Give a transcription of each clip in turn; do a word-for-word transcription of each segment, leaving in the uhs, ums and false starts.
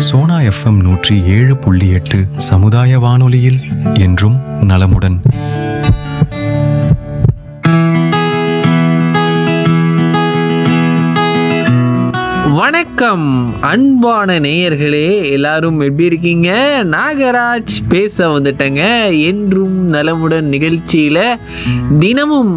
Sona FM நூற்றி ஏழு புள்ளி எட்டு சமுதாய வானொலியில் என்றும் நலமுடன். வணக்கம் அன்பான நேயர்களே, எல்லாரும் எப்படி இருக்கீங்க? நாகராஜ் பேச வந்துட்டேங்க. என்றும் நலமுடன் நிகழ்ச்சியில் தினமும்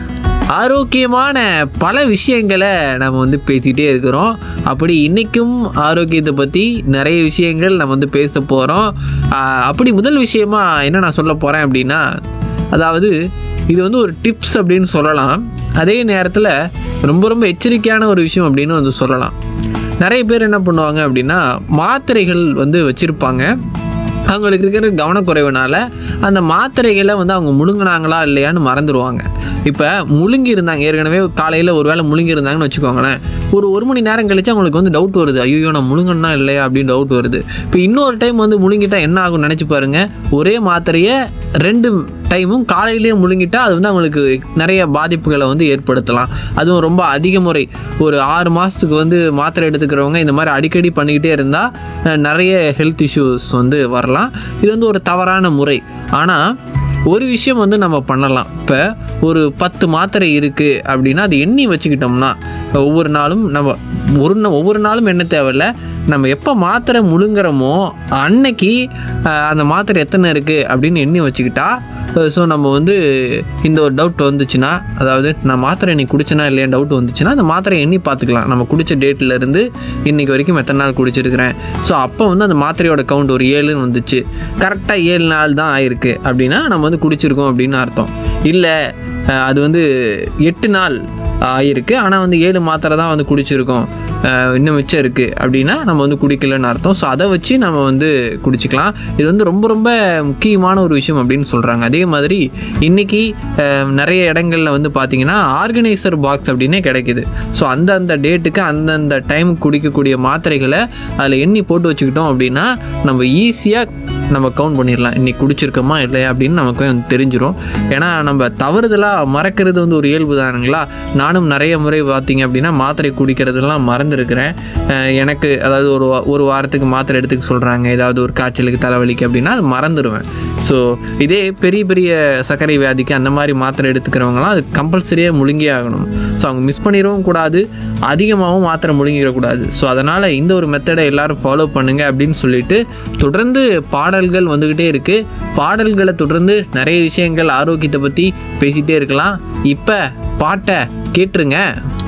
ஆரோக்கியமான பல விஷயங்களை நம்ம வந்து பேசிகிட்டே இருக்கிறோம். அப்படி இன்றைக்கும் ஆரோக்கியத்தை பற்றி நிறைய விஷயங்கள் நம்ம வந்து பேச போகிறோம். அப்படி முதல் விஷயமா என்ன நான் சொல்ல போகிறேன் அப்படின்னா, அதாவது இது வந்து ஒரு டிப்ஸ் அப்படின்னு சொல்லலாம், அதே நேரத்தில் ரொம்ப ரொம்ப எச்சரிக்கையான ஒரு விஷயம் அப்படின்னு வந்து சொல்லலாம். நிறைய பேர் என்ன பண்ணுவாங்க அப்படின்னா, மாத்திரைகள் வந்து வச்சுருப்பாங்க. அவங்களுக்கு இருக்கிற கவனக்குறைவுனால அந்த மாத்திரைகளை வந்து அவங்க முழுங்கினாங்களா இல்லையான்னு மறந்துடுவாங்க. இப்போ முழுங்கி இருந்தாங்க, ஏற்கனவே காலையில் ஒரு வேளை முழுங்கி இருந்தாங்கன்னு வச்சுக்கோங்களேன், ஒரு ஒரு மணி நேரம் கழிச்சு அவங்களுக்கு வந்து டவுட் வருது, ஐயோ நான் முழுங்கனா இல்லையா அப்படின்னு டவுட் வருது. இப்போ இன்னொரு டைம் வந்து முழுங்கிட்டா என்ன ஆகும்னு நினச்சி பாருங்கள். ஒரே மாத்திரையை ரெண்டு டைமும் காலையிலேயே முழுங்கிட்டா அது வந்து அவங்களுக்கு நிறைய பாதிப்புகளை வந்து ஏற்படுத்தலாம். அதுவும் ரொம்ப அதிக முறை ஒரு ஆறு மாதத்துக்கு வந்து மாத்திரை எடுத்துக்கிறவங்க இந்த மாதிரி அடிக்கடி பண்ணிக்கிட்டே இருந்தால் நிறைய ஹெல்த் இஷ்யூஸ் வந்து வரலாம். இது வந்து ஒரு தவறான முறை. ஆனால் ஒரு விஷயம் வந்து நம்ம பண்ணலாம். இப்போ ஒரு பத்து மாத்திரை இருக்குது அப்படின்னா அது எண்ணி வச்சுக்கிட்டோம்னா ஒவ்வொரு நாளும் நம்ம ஒரு ஒவ்வொரு நாளும் என்ன தேவையில்லை, நம்ம எப்போ மாத்திரை முழுங்குறோமோ அன்னைக்கு அந்த மாத்திரை எத்தனை இருக்குது அப்படின்னு எண்ணி வச்சுக்கிட்டா, ஸோ நம்ம வந்து இந்த ஒரு டவுட் வந்துச்சுன்னா, அதாவது நான் மாத்திரை இன்னைக்கு குடிச்சேனா இல்லையா டவுட் வந்துச்சுன்னா அந்த மாத்திரை எண்ணி பார்த்துக்கலாம். நம்ம குடித்த டேட்லேருந்து இன்றைக்கி வரைக்கும் எத்தனை நாள் குடிச்சிருக்கிறேன். ஸோ அப்போ வந்து அந்த மாத்திரையோட கவுண்ட் ஒரு ஏழுன்னு வந்துச்சு, கரெக்டாக ஏழு நாள் தான் ஆயிருக்கு அப்படின்னா நம்ம வந்து குடிச்சிருக்கோம் அப்படின்னு அர்த்தம். இல்லை அது வந்து எட்டு நாள் ஆகிருக்கு ஆனால் வந்து ஏழு மாத்திரை தான் வந்து குடிச்சிருக்கோம், இன்னும் மிச்சம் இருக்குது அப்படின்னா நம்ம வந்து குடிக்கலன்னு அர்த்தம். ஸோ அதை வச்சு நம்ம வந்து குடிச்சிக்கலாம். இது வந்து ரொம்ப ரொம்ப முக்கியமான ஒரு விஷயம் அப்படின்னு சொல்கிறாங்க. அதே மாதிரி இன்றைக்கி நிறைய இடங்களில் வந்து பார்த்திங்கன்னா ஆர்கனைசர் பாக்ஸ் அப்படின்னே கிடைக்கிது. ஸோ அந்தந்த டேட்டுக்கு அந்தந்த டைமுக்கு குடிக்கக்கூடிய மாத்திரைகளை அதில் எண்ணி போட்டு வச்சுக்கிட்டோம் அப்படின்னா நம்ம ஈஸியாக நம்ம கவுண்ட் பண்ணிடலாம், இன்றைக்கி குடிச்சிருக்கோமா இல்லையா அப்படின்னு நமக்கு வந்து தெரிஞ்சிடும். ஏன்னா நம்ம தவறுதலாக மறக்கிறது வந்து ஒரு இயல்பு தானுங்களா. நானும் நிறைய முறை பார்த்திங்க அப்படின்னா மாத்திரை குடிக்கிறதுலாம் மறந்துருக்கிறேன். எனக்கு அதாவது ஒரு ஒரு வாரத்துக்கு மாத்திரை எடுத்துக்க சொல்கிறாங்க, ஏதாவது ஒரு காய்ச்சலுக்கு தலைவலிக்கு அப்படின்னா அது மறந்துடுவேன். ஸோ இதே பெரிய பெரிய சர்க்கரை வியாதிக்கு அந்த மாதிரி மாத்திரை எடுத்துக்கிறவங்களாம் அது கம்பல்சரியாக முழுங்கி ஆகணும். ஸோ அவங்க மிஸ் பண்ணிடவும் கூடாது, அதிகமாகவும் மாத்திரை முழுங்கிடக்கூடாது. ஸோ அதனால் இந்த ஒரு மெத்தடை எல்லோரும் ஃபாலோ பண்ணுங்கள் அப்படின்னு சொல்லிட்டு தொடர்ந்து பாடல்கள் வந்துக்கிட்டே இருக்குது. பாடல்களை தொடர்ந்து நிறைய விஷயங்கள் ஆரோக்கியத்தை பற்றி பேசிகிட்டே இருக்கலாம். இப்போ பாட்டை கேட்டுருங்க.